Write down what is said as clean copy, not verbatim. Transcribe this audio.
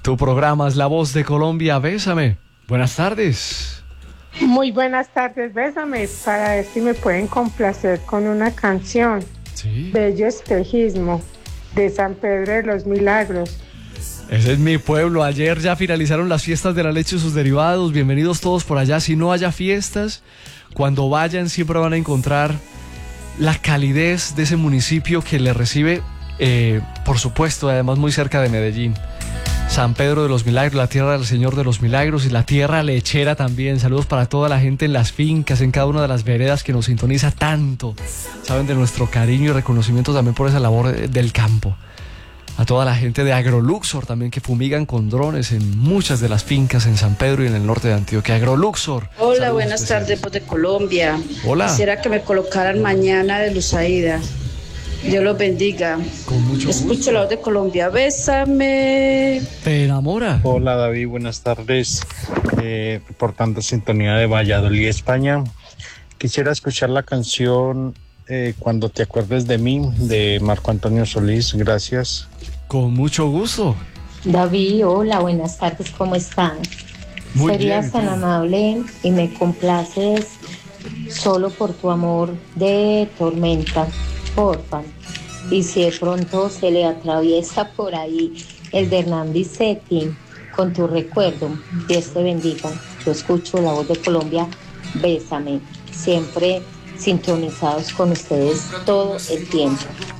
Tu programa es La Voz de Colombia, Bésame. Buenas tardes. Muy buenas tardes, Bésame, para ver si me pueden complacer con una canción. Sí. Bello Espejismo, de San Pedro de los Milagros. Ese es mi pueblo. Ayer ya finalizaron las fiestas de la leche y sus derivados. Bienvenidos todos por allá. Si no haya fiestas, cuando vayan siempre van a encontrar la calidez de ese municipio que le recibe, por supuesto, además muy cerca de Medellín. San Pedro de los Milagros, la tierra del Señor de los Milagros y la tierra lechera también. Saludos para toda la gente en las fincas, en cada una de las veredas que nos sintoniza tanto. Saben de nuestro cariño y reconocimiento también por esa labor del campo. A toda la gente de Agroluxor también, que fumigan con drones en muchas de las fincas en San Pedro y en el norte de Antioquia. Agroluxor. Hola, buenas tardes, Voz de Colombia. Hola. Quisiera que me colocaran Mañana de Luzaida. Dios los bendiga. Con mucho gusto. Escucho La Voz de Colombia. Bésame. ¿Te enamora? Hola David, buenas tardes. Reportando sintonía de Valladolid, España. Quisiera escuchar la canción Cuando te acuerdes de mí, de Marco Antonio Solís. Gracias. Con mucho gusto. David, hola, buenas tardes, ¿cómo están? Muy Serías bien, tan bien. amable y me complaces Solo por tu amor de Tormenta, porfa. Y si de pronto se le atraviesa por ahí el de Hernán Vicetti, con tu recuerdo, Dios te bendiga. Yo escucho La Voz de Colombia, Bésame, siempre sintonizados con ustedes todo el tiempo.